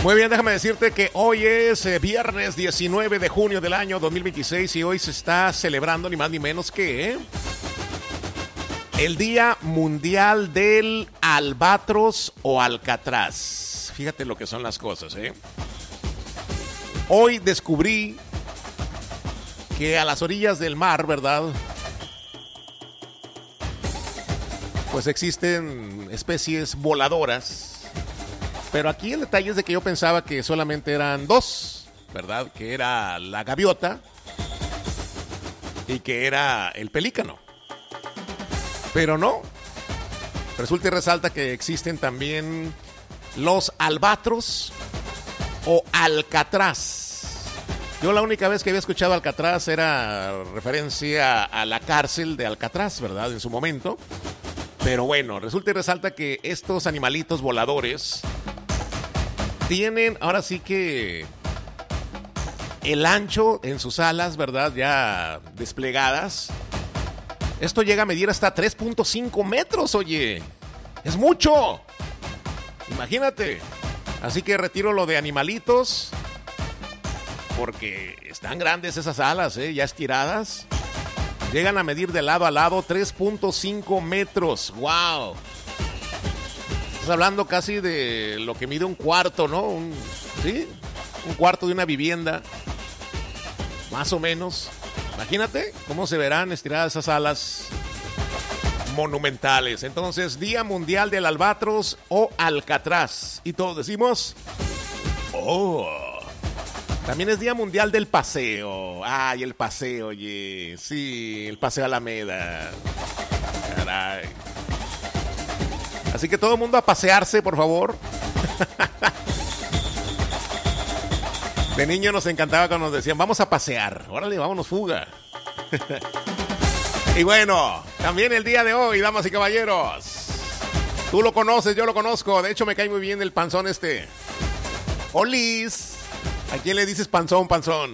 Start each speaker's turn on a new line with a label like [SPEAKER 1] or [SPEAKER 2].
[SPEAKER 1] Muy bien, déjame decirte que hoy es viernes 19 de junio del año 2026 y hoy se está celebrando ni más ni menos que el Día Mundial del Albatros o Alcatraz. Fíjate lo que son las cosas, ¿eh? Hoy descubrí que a las orillas del mar, ¿verdad?, pues existen especies voladoras. Pero aquí el detalle es de que yo pensaba que solamente eran dos, ¿verdad? Que era la gaviota y que era el pelícano. Pero no. Resulta y resalta que existen también los albatros o alcatraz. Yo la única vez que había escuchado Alcatraz era referencia a la cárcel de Alcatraz, ¿verdad? En su momento. Pero bueno, resulta y resalta que estos animalitos voladores tienen ahora sí que el ancho en sus alas, ¿verdad? Ya desplegadas. Esto llega a medir hasta 3.5 metros, oye. Es mucho. Imagínate. Así que retiro lo de animalitos. Porque están grandes esas alas, ya estiradas. Llegan a medir de lado a lado 3.5 metros. ¡Wow! Estás hablando casi de lo que mide un cuarto, ¿no? ¿Sí? Un cuarto de una vivienda. Más o menos. Imagínate cómo se verán estiradas esas alas monumentales. Entonces, Día Mundial del Albatros o Alcatraz. Y todos decimos... ¡Oh! También es Día Mundial del Paseo. ¡Ay, el paseo, oye! Sí, el paseo Alameda. Caray. Así que todo el mundo a pasearse, por favor. De niño nos encantaba cuando nos decían, vamos a pasear. Órale, vámonos, fuga. Y bueno, también el día de hoy, damas y caballeros. Tú lo conoces, yo lo conozco. De hecho, me cae muy bien el panzón este. Olis. ¿A quién le dices panzón, panzón?